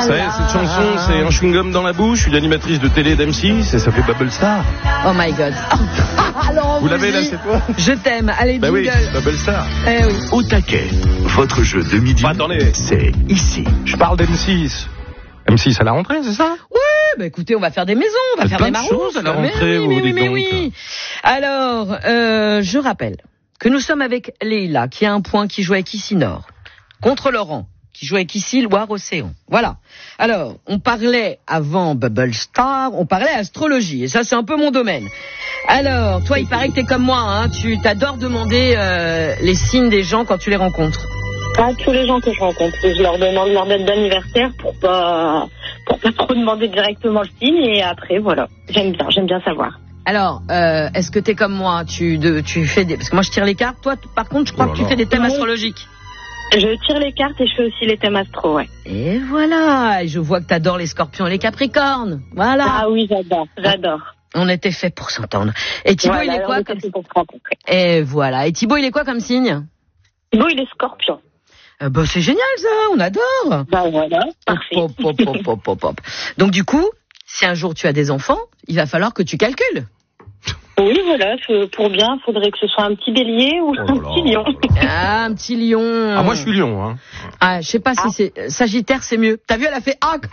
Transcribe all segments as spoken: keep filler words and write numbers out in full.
Vous savez, cette chanson, c'est un chewing-gum dans la bouche, une animatrice de télé d'M six, et ça fait Bubble Star. Oh my God. Alors, vous l'avez là, c'est toi? Je t'aime. Allez, bah jingle. Oui, Bubble Star. Eh oui. Au taquet, votre jeu de midi, bah, attendez. c'est ici. Je parle d'M six. M six à la rentrée, c'est ça? Oui, bah écoutez, on va faire des maisons, on va Faites faire des plein de marrons. choses à la rentrée, mais vous oui, mais dites oui, donc. mais oui. Alors, euh, je rappelle que nous sommes avec Leïla, qui a un point, qui joue avec Ici Nord, contre Laurent, qui joue avec Ici Loire-Océan. Voilà. Alors, on parlait avant Bubble Star, on parlait astrologie, et ça, c'est un peu mon domaine. Alors, toi, il paraît que t'es comme moi, hein, tu t'adores demander euh, les signes des gens quand tu les rencontres. À tous les gens que je rencontre, je leur demande leur date d'anniversaire pour pas pour pas trop demander directement le signe, et après, voilà. J'aime bien, j'aime bien savoir. Alors, euh, est-ce que t'es comme moi, tu de, tu fais des... Parce que moi, je tire les cartes. Toi, t- par contre, je crois Oh là que tu là. fais des thèmes Oui. astrologiques. Je tire les cartes et je fais aussi les thèmes astro, ouais. Et voilà. Et je vois que t'adores les scorpions et les capricornes. Voilà. Ah oui, j'adore, j'adore. On était fait pour s'entendre. Et Thibaut, Voilà, il est on quoi était comme... fait pour se rencontrer. Et voilà. Et Thibaut, il est quoi comme signe? Thibaut, il est scorpion. euh, Bah, c'est génial, ça. On adore. Ben voilà, parfait. Hop, hop, hop, hop, hop, hop. Donc, du coup, si un jour tu as des enfants, il va falloir que tu calcules. Oui, voilà, je- pour bien, il faudrait que ce soit un petit bélier ou Oh un là petit là. lion. Ah, un petit lion. Ah, moi, je suis lion, hein. Ah, je sais pas si c'est... Sagittaire, c'est mieux. T'as vu, elle a fait... Ah,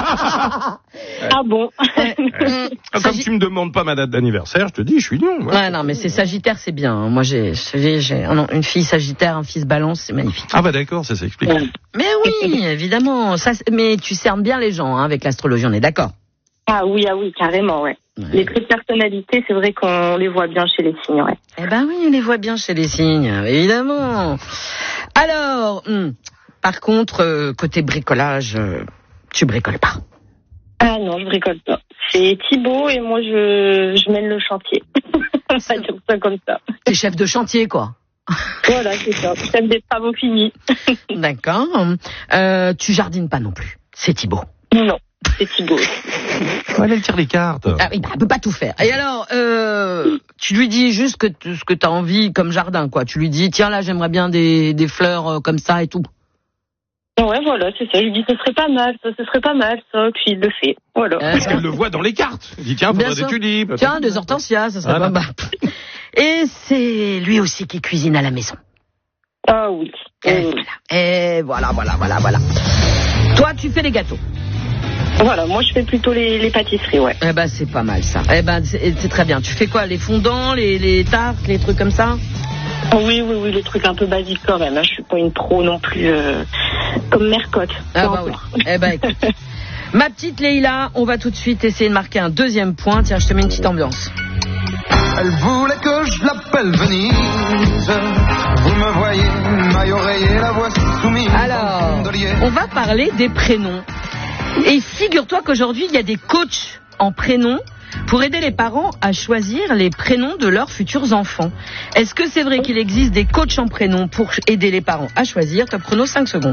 Ah bon? Ah, comme tu me demandes pas ma date d'anniversaire, je te dis, je suis lion. moi. Ouais, non, mais c'est Sagittaire, c'est bien. Moi, j'ai, j'ai, j'ai oh non, une fille Sagittaire, un fils Balance, c'est magnifique. Ah bah d'accord, ça s'explique. Ouais. Mais oui, évidemment. Ça, c'est- mais tu cernes bien les gens hein, avec l'astrologie, on est d'accord. Ah oui, ah oui, carrément, ouais. Ouais. Les traits de personnalité, c'est vrai qu'on les voit bien chez les signes, ouais. Eh ben oui, on les voit bien chez les signes, évidemment. Alors, hum, par contre, euh, côté bricolage, euh, tu bricoles pas. Ah non, je bricole pas. C'est Thibaut et moi, je, je mène le chantier. On va dire ça comme ça. T'es chef de chantier, quoi. Voilà, c'est ça. Chef des travaux finis. D'accord. Euh, tu jardines pas non plus. C'est Thibaut. Non, c'est Thibaut. Ouais, elle tire les cartes. Ah oui, bah, elle peut pas tout faire. Et alors, euh, tu lui dis juste que t- ce que t'as envie comme jardin, quoi. Tu lui dis, tiens là, j'aimerais bien des, des fleurs euh, comme ça et tout. Ouais, voilà, c'est ça. Je lui dis, ce serait pas mal, ça, ce serait pas mal, ça. Puis il le fait. Voilà. Euh, Parce qu'elle le voit dans les cartes. Elle dit, tiens, Bien faudrait sûr. des tulipes. Tiens, des hortensias, ça serait Voilà. pas mal. Et c'est lui aussi qui cuisine à la maison. Ah oui. Et Euh, voilà, et voilà, voilà, voilà, voilà. Toi, tu fais les gâteaux. Voilà, moi, je fais plutôt les, les pâtisseries, ouais. Eh ben, c'est pas mal ça. Eh ben, c'est c'est très bien. Tu fais quoi? Les fondants, les, les tartes, les trucs comme ça? Oui, oui, oui, les trucs un peu basiques quand même. Hein. Je suis pas une pro non plus euh, comme Mercotte. Ah Pas bah oui. encore. Eh ben, écoute. Ma petite Leïla, on va tout de suite essayer de marquer un deuxième point. Tiens, je te mets une petite ambiance. Elle voulait que je l'appelle Venise. Vous me voyez, maille oreiller, la voix soumise. Alors, on va parler des prénoms. Et figure-toi qu'aujourd'hui, il y a des coachs en prénoms pour aider les parents à choisir les prénoms de leurs futurs enfants. Est-ce que c'est vrai qu'il existe des coachs en prénoms pour aider les parents à choisir? Top chrono, cinq secondes.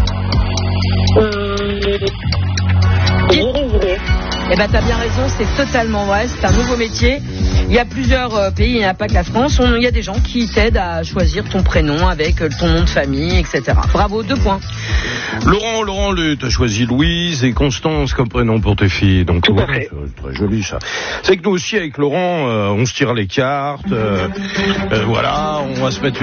Euh, j'irai vrai. Eh ben, t'as bien raison, c'est totalement vrai, c'est un nouveau métier. Il y a plusieurs euh, pays, il n'y a pas que la France. On- Il y a des gens qui t'aident à choisir ton prénom avec euh, ton nom de famille, et cetera. Bravo, deux points. Laurent, Laurent, le- t'as choisi Louise et Constance comme prénom pour tes filles. Donc, Tout à voilà, fait. c'est très joli ça. C'est que nous aussi, avec Laurent, euh, on se tire les cartes. euh, euh, voilà, on va se mettre